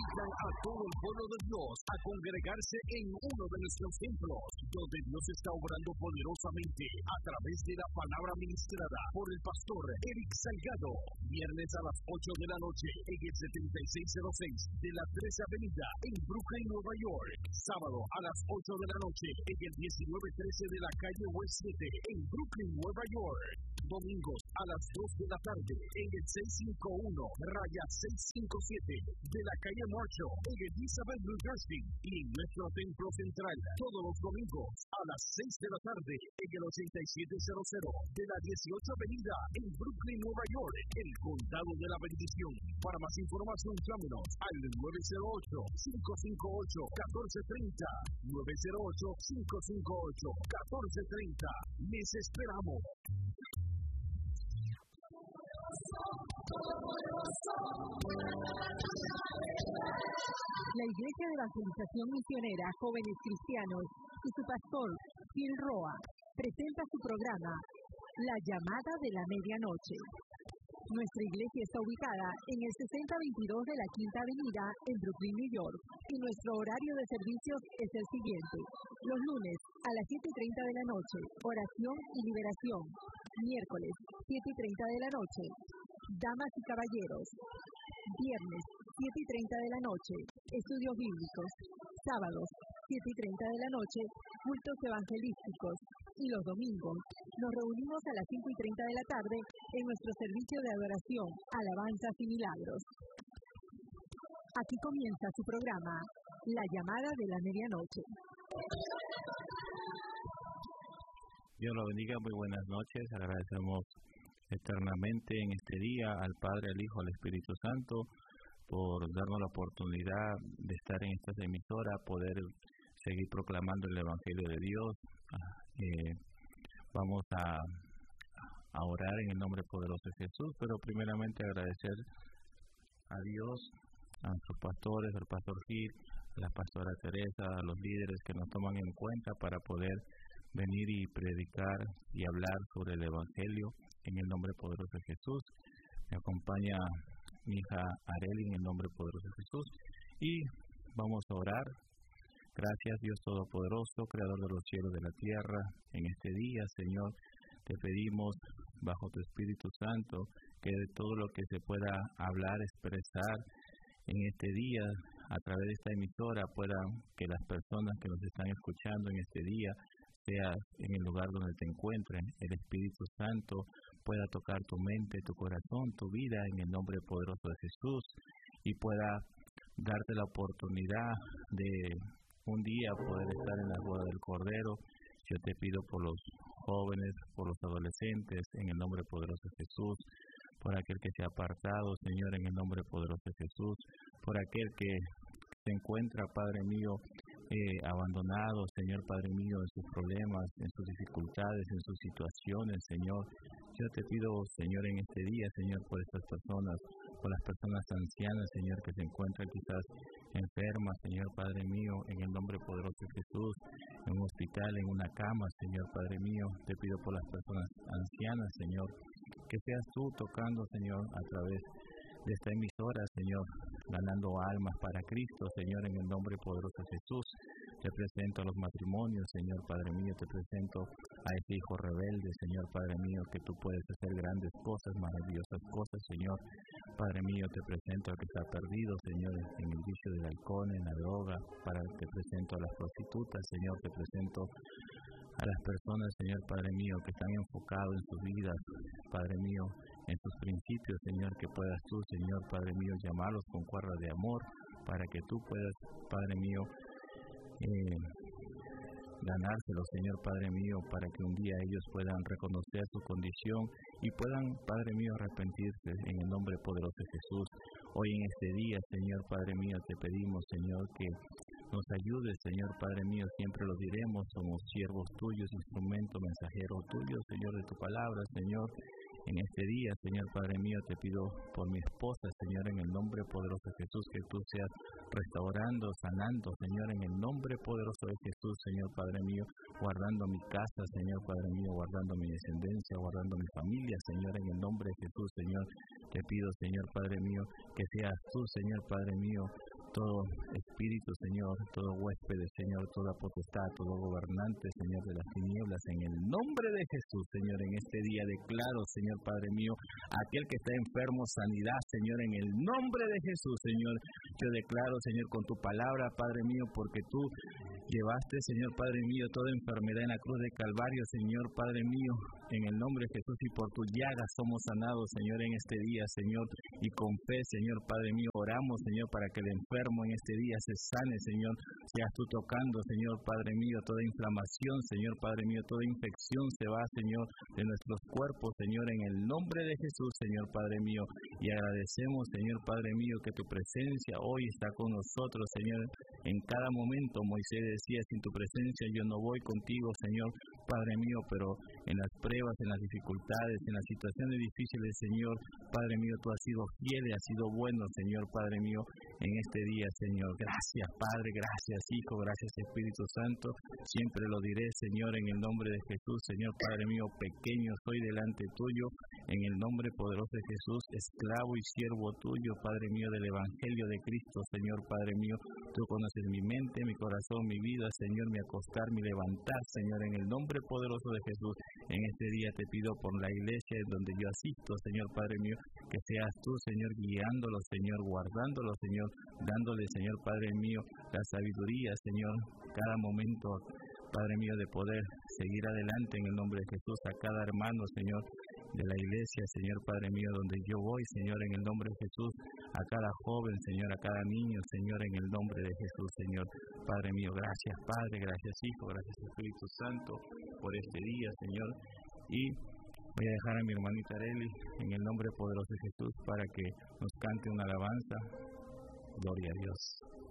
invitan a todo el pueblo de Dios a congregarse en uno de nuestros templos, donde Dios está obrando poderosamente a través de la palabra ministrada por el pastor Eric Salgado. Viernes a las 8 de la noche en el 7606 de la 13 Avenida en Brooklyn, Nueva York. Sábado a las 8 de la noche en el 1913 de la calle West 7 en Brooklyn, Nueva York. Domingos a las 2 de la tarde en el 651-657 de la calle Marshall en Elizabeth, New Jersey, y en nuestro templo central todos los domingos a las 6 de la tarde en el 8700 de la 18 Avenida en Brooklyn, Nueva York, el Condado de la Bendición. Para más información llámenos al 908-558-1430, 908-558-1430. Les esperamos. La Iglesia de Evangelización Misionera Jóvenes Cristianos y su pastor, Phil Roa, presenta su programa, La Llamada de la Medianoche. Nuestra iglesia está ubicada en el 6022 de la Quinta Avenida en Brooklyn, New York, y nuestro horario de servicios es el siguiente. Los lunes a las 7:30 de la noche, oración y liberación. Miércoles, 7:30 de la noche, damas y caballeros. Viernes, 7:30 de la noche, estudios bíblicos. Sábados, 7:30 de la noche, cultos evangelísticos. Y los domingos, nos reunimos a las 5:30 de la tarde en nuestro servicio de adoración, alabanzas y milagros. Aquí comienza su programa, La Llamada de la Medianoche. Dios lo bendiga, muy buenas noches. Agradecemos eternamente en este día al Padre, al Hijo, al Espíritu Santo por darnos la oportunidad de estar en esta emisora, poder seguir proclamando el Evangelio de Dios. Vamos a orar en el nombre poderoso de Jesús, pero primeramente agradecer a Dios, a sus pastores, al pastor Gil, a la pastora Teresa, a los líderes que nos toman en cuenta para poder venir y predicar y hablar sobre el Evangelio en el nombre poderoso de Jesús. Me acompaña mi hija Arely en el nombre poderoso de Jesús y vamos a orar. Gracias, Dios Todopoderoso, Creador de los cielos y de la tierra. En este día, Señor, te pedimos, bajo tu Espíritu Santo, que de todo lo que se pueda hablar, expresar en este día, a través de esta emisora, puedan que las personas que nos están escuchando en este día, sea en el lugar donde te encuentren, el Espíritu Santo pueda tocar tu mente, tu corazón, tu vida, en el nombre poderoso de Jesús, y pueda darte la oportunidad de un día poder estar en la boda del Cordero. Yo te pido por los jóvenes, por los adolescentes, en el nombre poderoso de Jesús, por aquel que se ha apartado, Señor, en el nombre poderoso de Jesús, por aquel que se encuentra, Padre mío, abandonado, Señor, Padre mío, en sus problemas, en sus dificultades, en sus situaciones, Señor. Yo te pido, Señor, en este día, Señor, por estas personas, por las personas ancianas, Señor, que se encuentran quizás enfermas, Señor, Padre mío, en el nombre poderoso de Jesús, en un hospital, en una cama, Señor, Padre mío. Te pido por las personas ancianas, Señor, que seas tú tocando, Señor, a través de esta emisora, Señor, ganando almas para Cristo, Señor, en el nombre poderoso de Jesús. Te presento a los matrimonios, Señor, Padre mío, te presento a este hijo rebelde, Señor, Padre mío, que tú puedes hacer grandes cosas, maravillosas cosas, Señor. Padre mío, te presento al que está perdido, Señor, en el vicio del alcohol, en la droga. Te presento a las prostitutas, Señor, te presento a las personas, Señor, Padre mío, que están enfocados en sus vidas, Padre mío, en sus principios, Señor, que puedas tú, Señor, Padre mío, llamarlos con cuerda de amor, para que tú puedas, Padre mío, ganárselos, Señor, Padre mío, para que un día ellos puedan reconocer su condición y puedan, Padre mío, arrepentirse en el nombre poderoso de Jesús. Hoy en este día, Señor, Padre mío, te pedimos, Señor, que nos ayudes, Señor, Padre mío, siempre lo diremos, somos siervos tuyos, instrumento, mensajero tuyo, Señor, de tu palabra, Señor. En este día, Señor, Padre mío, te pido por mi esposa, Señor, en el nombre poderoso de Jesús, que tú seas restaurando, sanando, Señor, en el nombre poderoso de Jesús, Señor, Padre mío, guardando mi casa, Señor, Padre mío, guardando mi descendencia, guardando mi familia, Señor, en el nombre de Jesús, Señor. Te pido, Señor, Padre mío, que seas tú, Señor, Padre mío, todo espíritu, Señor, todo huésped, Señor, toda potestad, todo gobernante, Señor, de las tinieblas, en el nombre de Jesús, Señor, en este día declaro, Señor, Padre mío, aquel que está enfermo, sanidad, Señor, en el nombre de Jesús, Señor. Yo declaro, Señor, con tu palabra, Padre mío, porque tú llevaste, Señor, Padre mío, toda enfermedad en la cruz de Calvario, Señor, Padre mío, en el nombre de Jesús, y por tus llagas somos sanados, Señor, en este día, Señor, y con fe, Señor, Padre mío, oramos, Señor, para que el enfermo en este día se sane, Señor. Seas tú tocando, Señor, Padre mío, toda inflamación, Señor, Padre mío, toda infección se va, Señor, de nuestros cuerpos, Señor, en el nombre de Jesús, Señor, Padre mío. Y agradecemos, Señor, Padre mío, que tu presencia hoy está con nosotros, Señor, en cada momento. Moisés decía, sin tu presencia yo no voy contigo, Señor, Padre mío, pero en las pruebas, en las dificultades, en las situaciones difíciles, Señor, Padre mío, tú has sido fiel y has sido bueno, Señor, Padre mío, en este día, Señor. Gracias, Padre, gracias, Hijo, gracias, Espíritu Santo. Siempre lo diré, Señor, en el nombre de Jesús, Señor, Padre mío, pequeño soy delante tuyo, en el nombre poderoso de Jesús, esclavo y siervo tuyo, Padre mío, del Evangelio de Cristo, Señor, Padre mío. Tú conoces mi mente, mi corazón, mi vida, Señor, mi acostar, mi levantar, Señor, en el nombre poderoso de Jesús. En este día te pido por la iglesia en donde yo asisto, Señor, Padre mío, que seas tú, Señor, guiándolo, Señor, guardándolo, Señor, dándole, Señor, Padre mío, la sabiduría, Señor, cada momento, Padre mío, de poder seguir adelante en el nombre de Jesús, a cada hermano, Señor, de la iglesia, Señor, Padre mío, donde yo voy, Señor, en el nombre de Jesús, a cada joven, Señor, a cada niño, Señor, en el nombre de Jesús, Señor, Padre mío. Gracias, Padre, gracias, Hijo, gracias, Espíritu Santo, por este día, Señor. Y voy a dejar a mi hermanita Arely en el nombre poderoso de Jesús para que nos cante una alabanza. Gloria a Dios.